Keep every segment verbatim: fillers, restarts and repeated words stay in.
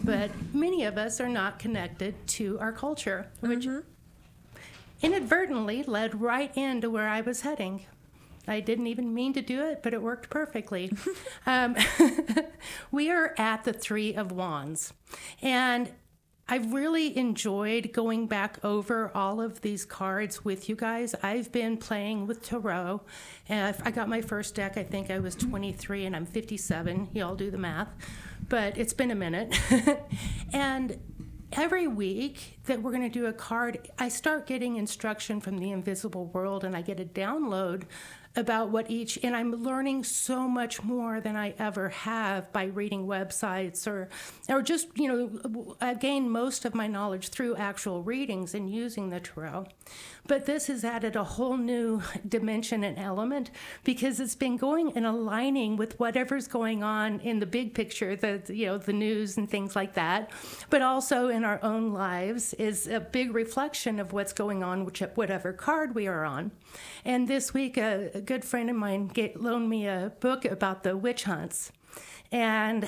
but many of us are not connected to our culture, which mm-hmm. inadvertently led right into where I was heading. I didn't even mean to do it, but it worked perfectly. um, we are at the Three of Wands, and I've really enjoyed going back over all of these cards with you guys. I've been playing with Tarot. And I got my first deck, I think I was twenty-three, and I'm fifty-seven. Y'all do the math. But it's been a minute. And every week that we're going to do a card, I start getting instruction from the invisible world, and I get a download about what each, and I'm learning so much more than I ever have by reading websites or, or just, you know, I gain most of my knowledge through actual readings and using the tarot. But this has added a whole new dimension and element because it's been going and aligning with whatever's going on in the big picture, the, you know, the news and things like that, but also in our own lives is a big reflection of what's going on, which, whatever card we are on. And this week, a, a good friend of mine get, loaned me a book about the witch hunts. And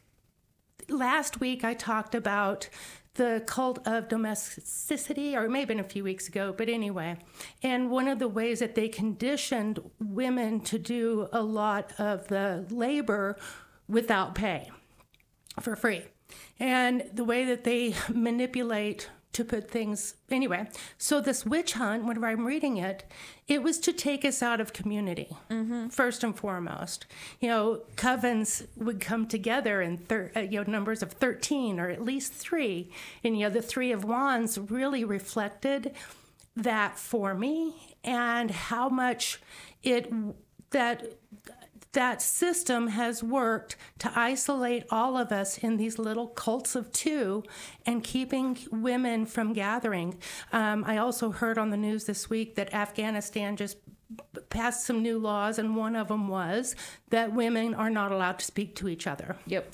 last week I talked about the cult of domesticity, or it may have been a few weeks ago, but anyway. And one of the ways that they conditioned women to do a lot of the labor without pay, for free. And the way that they manipulate to put things, anyway. So this witch hunt, whenever I'm reading it, it was to take us out of community, mm-hmm. first and foremost. You know, covens would come together in thir- uh, you know, numbers of thirteen or at least three. And, you know, the Three of Wands really reflected that for me and how much it, that, that system has worked to isolate all of us in these little cults of two and keeping women from gathering. Um, I also heard on the news this week that Afghanistan just passed some new laws, and one of them was that women are not allowed to speak to each other. Yep.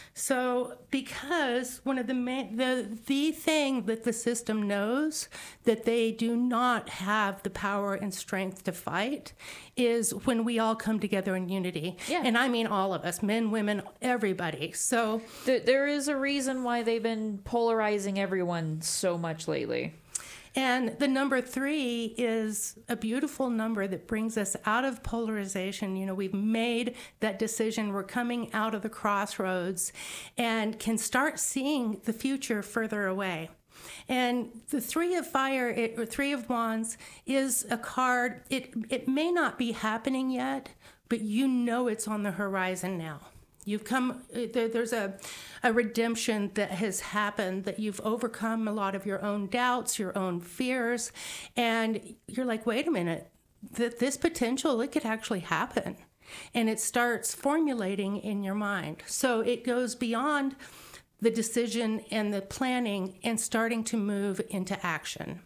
So because one of the main, the the thing that the system knows that they do not have the power and strength to fight is when we all come together in unity. Yeah. And I mean all of us, men, women, everybody. So Th- there is a reason why they've been polarizing everyone so much lately. And the number three is a beautiful number that brings us out of polarization. You know, we've made that decision. We're coming out of the crossroads and can start seeing the future further away. And the Three of Fire, it, or Three of Wands, is a card. It it may not be happening yet, but you know it's on the horizon now. You've come, there, there's a, a redemption that has happened, that you've overcome a lot of your own doubts, your own fears, and you're like, wait a minute, that this potential, it could actually happen. And it starts formulating in your mind. So it goes beyond the decision and the planning and starting to move into action.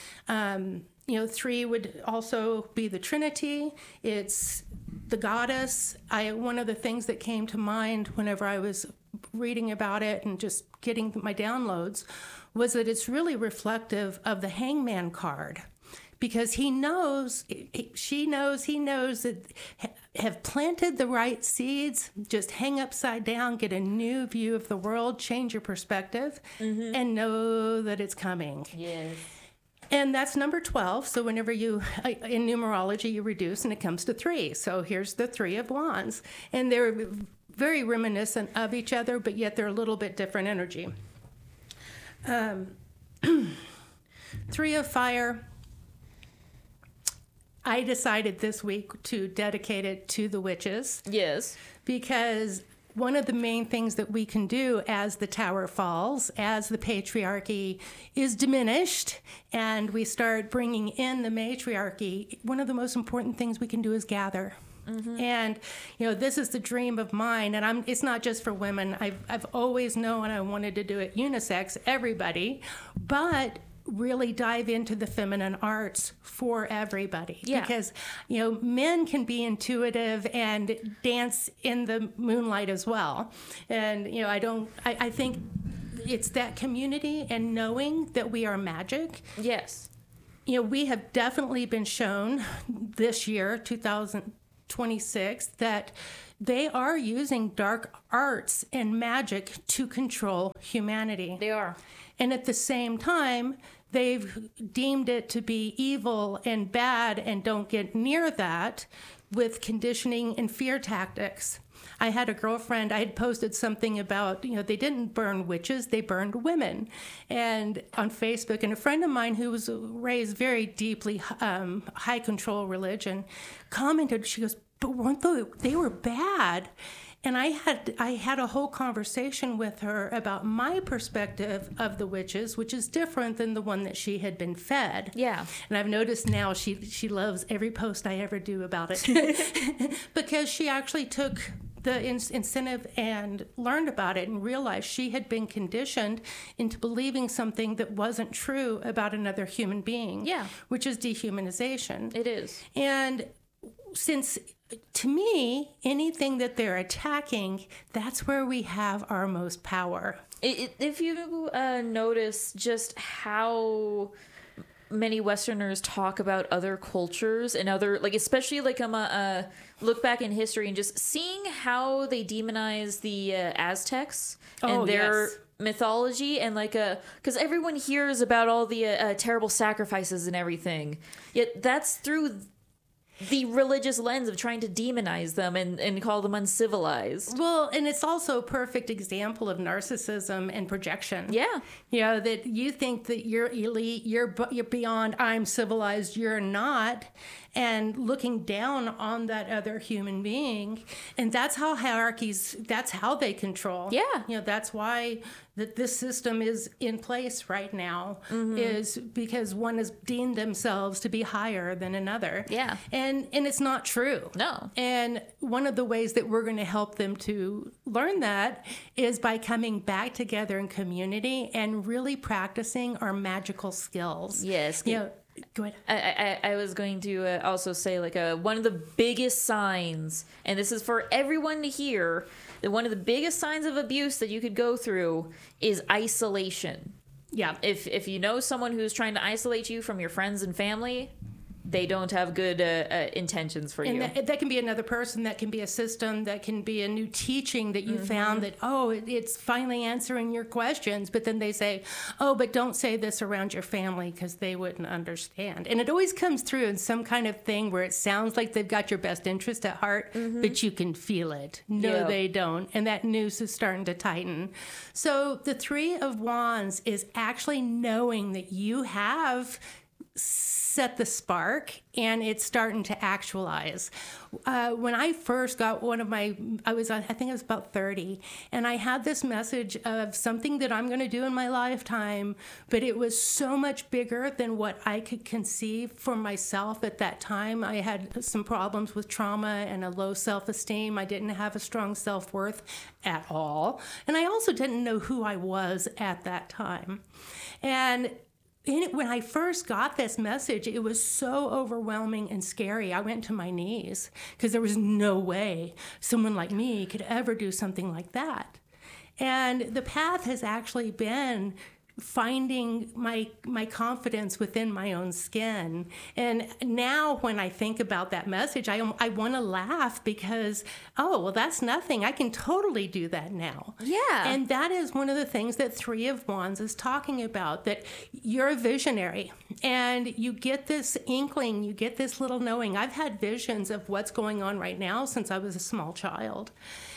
Um, you know, three would also be the Trinity. It's the goddess. I one of the things that came to mind whenever I was reading about it and just getting my downloads was that it's really reflective of the Hangman card, because he knows, she knows, he knows that have planted the right seeds, just hang upside down, get a new view of the world, change your perspective, mm-hmm. and know that it's coming. Yes. And that's number twelve. So whenever you, in numerology, you reduce and it comes to three. So here's the Three of Wands. And they're very reminiscent of each other, but yet they're a little bit different energy. Um, Three of Fire, I decided this week to dedicate it to the witches. Yes. Because one of the main things that we can do as the tower falls, as the patriarchy is diminished, and we start bringing in the matriarchy, one of the most important things we can do is gather. Mm-hmm. And, you know, this is the dream of mine, and I'm, it's not just for women. I've, I've always known I wanted to do it unisex, everybody, but really dive into the feminine arts for everybody. Yeah. Because, you know, men can be intuitive and dance in the moonlight as well. And, you know, I don't, I, I think it's that community and knowing that we are magic. Yes. You know, we have definitely been shown this year, two thousand twenty-six, that they are using dark arts and magic to control humanity. They are. And at the same time, they've deemed it to be evil and bad and don't get near that with conditioning and fear tactics. I had a girlfriend, I had posted something about, you know, they didn't burn witches, they burned women. And on Facebook, and a friend of mine who was raised very deeply um, high control religion commented, she goes, but weren't they, they were bad. And I had I had a whole conversation with her about my perspective of the witches, which is different than the one that she had been fed. Yeah. And I've noticed now she she loves every post I ever do about it because she actually took the in- incentive and learned about it and realized she had been conditioned into believing something that wasn't true about another human being. Yeah. Which is dehumanization. It is. And since, to me, anything that they're attacking, that's where we have our most power. It, it, if you uh, notice just how many Westerners talk about other cultures and other, like, especially like I'm a, a look back in history and just seeing how they demonize the uh, Aztecs and Oh, their yes. mythology, and like a, because everyone hears about all the uh, uh, terrible sacrifices and everything, yet that's through the religious lens of trying to demonize them and, and call them uncivilized. Well, and it's also a perfect example of narcissism and projection. Yeah. You know, that you think that you're elite, you're, bu- you're beyond, I'm civilized, you're not, and looking down on that other human being. And that's how hierarchies, that's how they control. Yeah. You know, that's why that this system is in place right now, mm-hmm. is because one has deemed themselves to be higher than another. Yeah. And and it's not true. No. And one of the ways that we're going to help them to learn that is by coming back together in community and really practicing our magical skills. Yes. You know, go ahead. I, I, I was going to uh, also say, like, uh, one of the biggest signs, and this is for everyone to hear, that one of the biggest signs of abuse that you could go through is isolation. Yeah. If if you know someone who's trying to isolate you from your friends and family, they don't have good uh, uh, intentions for And you. that, that can be another person, that can be a system, that can be a new teaching that you mm-hmm. found that, oh, it, it's finally answering your questions. But then they say, oh, but don't say this around your family because they wouldn't understand. And it always comes through in some kind of thing where it sounds like they've got your best interest at heart, mm-hmm. but you can feel it. No, yeah. they don't. And that noose is starting to tighten. So the Three of Wands is actually knowing that you have set the spark and it's starting to actualize. Uh, when I first got one of my, I was, I think I was about thirty, and I had this message of something that I'm going to do in my lifetime, but it was so much bigger than what I could conceive for myself at that time. I had some problems with trauma and a low self-esteem. I didn't have a strong self-worth at all. And I also didn't know who I was at that time. And In it, when I first got this message, it was so overwhelming and scary. I went to my knees because there was no way someone like me could ever do something like that. And the path has actually been finding my my confidence within my own skin. And now when I think about that message, I I want to laugh because, oh, well, that's nothing. I can totally do that now. Yeah. And that is one of the things that Three of Wands is talking about, that you're a visionary and you get this inkling, you get this little knowing. I've had visions of what's going on right now since I was a small child.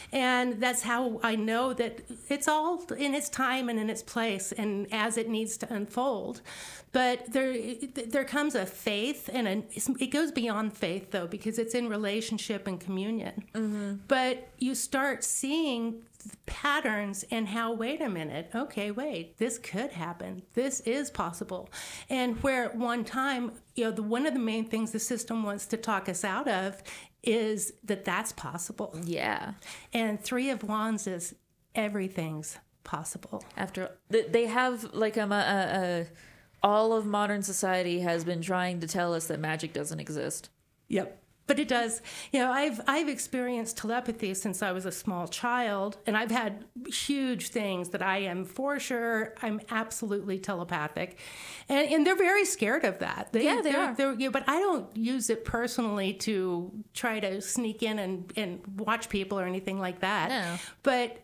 And that's how I know that it's all in its time and in its place and as it needs to unfold. But there there comes a faith, and a, it goes beyond faith, though, because it's in relationship and communion. Mm-hmm. But you start seeing patterns and how, wait a minute, okay, wait, this could happen. This is possible. And where at one time, you know, the, one of the main things the system wants to talk us out of is that that's possible. Yeah. And Three of Wands is everything's possible. After they have like um, a, a, a all of modern society has been trying to tell us that magic doesn't exist. Yep. But it does. You know, I've I've experienced telepathy since I was a small child, and I've had huge things that I am for sure. I'm absolutely telepathic, and and they're very scared of that. They, yeah, they they're, are. They're, you know, but I don't use it personally to try to sneak in and, and watch people or anything like that. No. But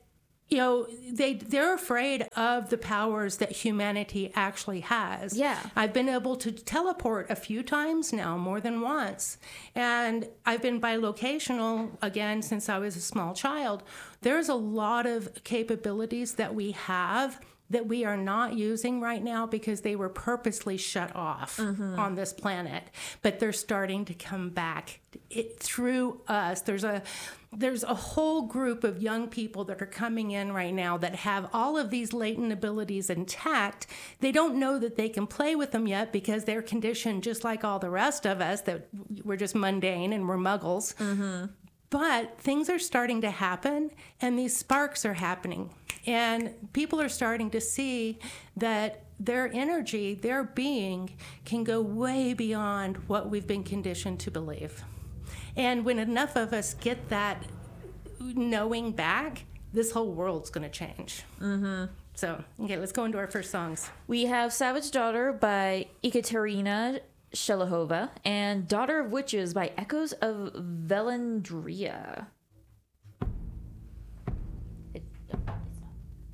you know, they they're afraid of the powers that humanity actually has. Yeah. I've been able to teleport a few times now, more than once. And I've been bilocational again since I was a small child. There's a lot of capabilities that we have that we are not using right now because they were purposely shut off mm-hmm. on this planet, but they're starting to come back it, through us. There's a there's a whole group of young people that are coming in right now that have all of these latent abilities intact. They don't know that they can play with them yet because they're conditioned just like all the rest of us, that we're just mundane and we're muggles. Mm-hmm. But things are starting to happen, and these sparks are happening. And people are starting to see that their energy, their being, can go way beyond what we've been conditioned to believe. And when enough of us get that knowing back, this whole world's going to change. Mm-hmm. So, okay, let's go into our first songs. We have Savage Daughter by Ekaterina Shelihova and Daughter of Witches by Echoes of Velandria.